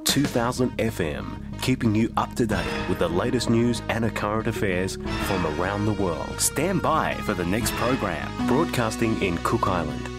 2000 FM, keeping you up to date with the latest news and current affairs from around the world. Stand by for the next program, broadcasting in Cook Island.